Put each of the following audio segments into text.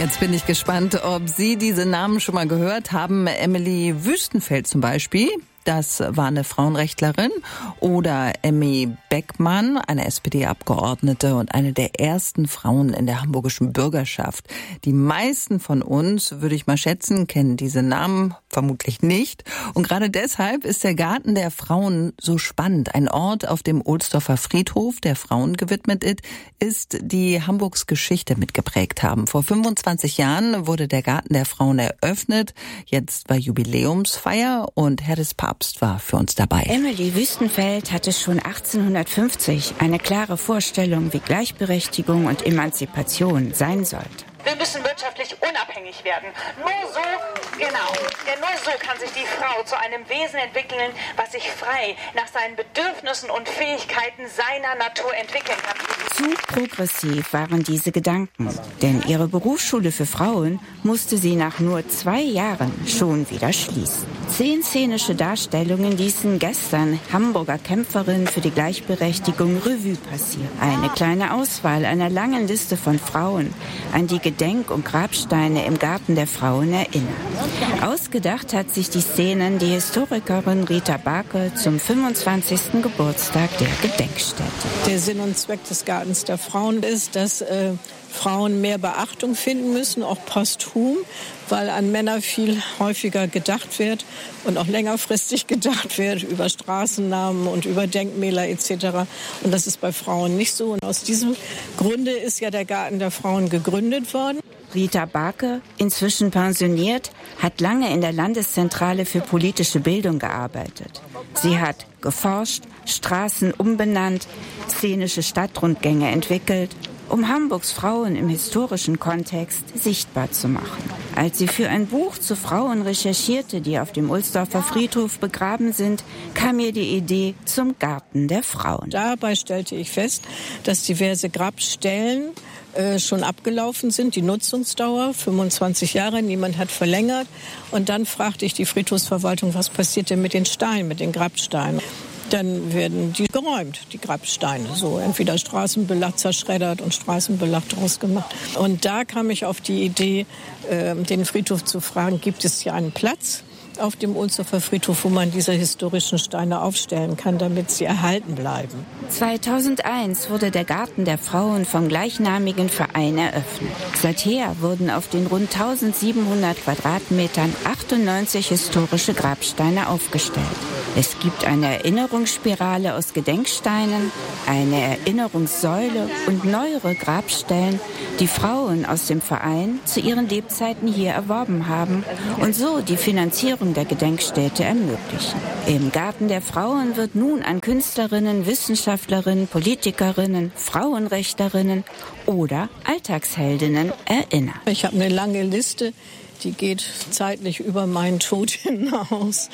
Jetzt bin ich gespannt, ob Sie diese Namen schon mal gehört haben. Emily Wüstenfeld zum Beispiel. Das war eine Frauenrechtlerin. Oder Emmy Beckmann, eine SPD-Abgeordnete und eine der ersten Frauen in der hamburgischen Bürgerschaft. Die meisten von uns, würde ich mal schätzen, kennen diese Namen vermutlich nicht. Und gerade deshalb ist der Garten der Frauen so spannend. Ein Ort auf dem Ohlsdorfer Friedhof, der Frauen gewidmet ist, die Hamburgs Geschichte mitgeprägt haben. Vor 25 Jahren wurde der Garten der Frauen eröffnet. Jetzt war Jubiläumsfeier und Herr des Papst war für uns dabei. Emily Wüstenfeld hatte schon 1850 eine klare Vorstellung, wie Gleichberechtigung und Emanzipation sein sollte. Wir müssen wirtschaftlich unabhängig werden. Nur so kann sich die Frau zu einem Wesen entwickeln, was sich frei nach seinen Bedürfnissen und Fähigkeiten seiner Natur entwickeln kann. Zu progressiv waren diese Gedanken, denn ihre Berufsschule für Frauen musste sie nach nur 2 Jahren schon wieder schließen. 10 szenische Darstellungen ließen gestern Hamburger Kämpferinnen für die Gleichberechtigung Revue passieren. Eine kleine Auswahl einer langen Liste von Frauen, an die Gedenk- und Grabsteine im Garten der Frauen erinnern. Ausgedacht hat sich die Szenen die Historikerin Rita Barke zum 25. Geburtstag der Gedenkstätte. Der Sinn und Zweck des Gartens der Frauen ist, dass Frauen mehr Beachtung finden müssen, auch posthum, weil an Männer viel häufiger gedacht wird und auch längerfristig gedacht wird über Straßennamen und über Denkmäler etc. Und das ist bei Frauen nicht so. Und aus diesem Grunde ist ja der Garten der Frauen gegründet worden. Rita Barke, inzwischen pensioniert, hat lange in der Landeszentrale für politische Bildung gearbeitet. Sie hat geforscht, Straßen umbenannt, szenische Stadtrundgänge entwickelt, um Hamburgs Frauen im historischen Kontext sichtbar zu machen. Als sie für ein Buch zu Frauen recherchierte, die auf dem Ohlsdorfer Friedhof begraben sind, kam ihr die Idee zum Garten der Frauen. Dabei stellte ich fest, dass diverse Grabstellen schon abgelaufen sind, die Nutzungsdauer, 25 Jahre, niemand hat verlängert. Und dann fragte ich die Friedhofsverwaltung, was passiert denn mit den Steinen, mit den Grabsteinen? Dann werden die geräumt, die Grabsteine. So entweder Straßenbelag zerschreddert und Straßenbelag draus gemacht. Und da kam ich auf die Idee, den Friedhof zu fragen, gibt es hier einen Platz auf dem Ohlsdorfer Friedhof, wo man diese historischen Steine aufstellen kann, damit sie erhalten bleiben. 2001 wurde der Garten der Frauen vom gleichnamigen Verein eröffnet. Seither wurden auf den rund 1700 Quadratmetern 98 historische Grabsteine aufgestellt. Es gibt eine Erinnerungsspirale aus Gedenksteinen, eine Erinnerungssäule und neuere Grabstellen, die Frauen aus dem Verein zu ihren Lebzeiten hier erworben haben und so die Finanzierung der Gedenkstätte ermöglichen. Im Garten der Frauen wird nun an Künstlerinnen, Wissenschaftlerinnen, Politikerinnen, Frauenrechtlerinnen oder Alltagsheldinnen erinnert. Ich habe eine lange Liste, die geht zeitlich über meinen Tod hinaus,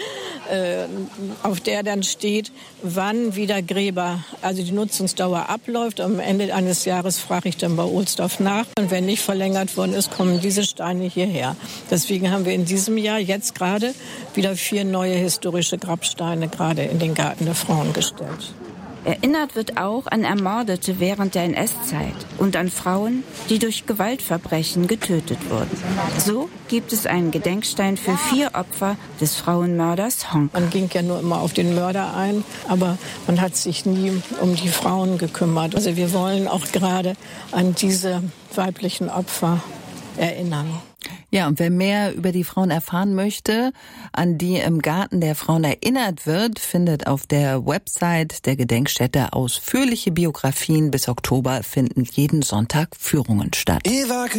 auf der dann steht, wann wieder Gräber, also die Nutzungsdauer abläuft. Am Ende eines Jahres frage ich dann bei Ohlsdorf nach. Und wenn nicht verlängert worden ist, kommen diese Steine hierher. Deswegen haben wir in diesem Jahr jetzt gerade wieder 4 neue historische Grabsteine gerade in den Garten der Frauen gestellt. Erinnert wird auch an Ermordete während der NS-Zeit und an Frauen, die durch Gewaltverbrechen getötet wurden. So gibt es einen Gedenkstein für 4 Opfer des Frauenmörders Honka. Man ging ja nur immer auf den Mörder ein, aber man hat sich nie um die Frauen gekümmert. Also wir wollen auch gerade an diese weiblichen Opfer erinnern. Ja, und wer mehr über die Frauen erfahren möchte, an die im Garten der Frauen erinnert wird, findet auf der Website der Gedenkstätte ausführliche Biografien. Bis Oktober finden jeden Sonntag Führungen statt.